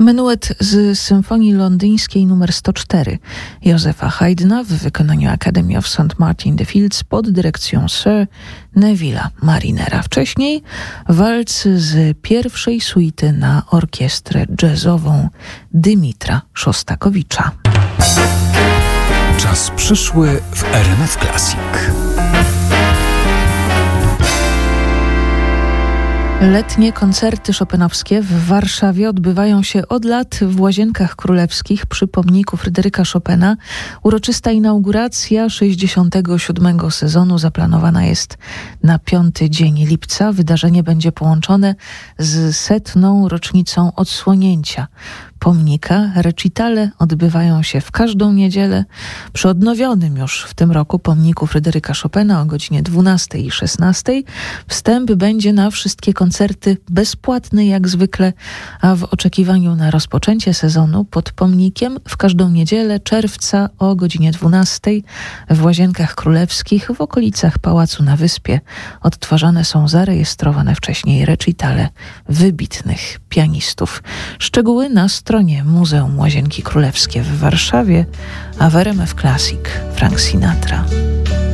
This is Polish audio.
Menuet z Symfonii Londyńskiej nr 104 Józefa Haydna w wykonaniu Academy of St. Martin the Fields pod dyrekcją Sir Neville'a Marinera. Wcześniej walc z pierwszej suity na orkiestrę jazzową Dymitra Szostakowicza. Czas przyszły w RMF Classic. Letnie koncerty chopinowskie w Warszawie odbywają się od lat w Łazienkach Królewskich przy pomniku Fryderyka Chopina. Uroczysta inauguracja 67. sezonu zaplanowana jest na 5 dzień lipca. Wydarzenie będzie połączone z 100. rocznicą odsłonięcia pomnika. Recitale odbywają się w każdą niedzielę przy odnowionym już w tym roku pomniku Fryderyka Chopina o godzinie 12 i 16. Wstęp będzie na wszystkie koncerty bezpłatny jak zwykle, a w oczekiwaniu na rozpoczęcie sezonu pod pomnikiem w każdą niedzielę czerwca o godzinie 12 w Łazienkach Królewskich w okolicach Pałacu na Wyspie odtwarzane są zarejestrowane wcześniej recitale wybitnych pianistów. Szczegóły na stronie Muzeum Łazienki Królewskie w Warszawie, a w RMF Classic Frank Sinatra.